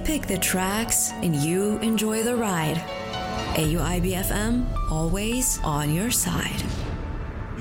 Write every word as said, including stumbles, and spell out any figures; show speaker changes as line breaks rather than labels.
pick the tracks and you enjoy the ride. A U I B F M, always on your side.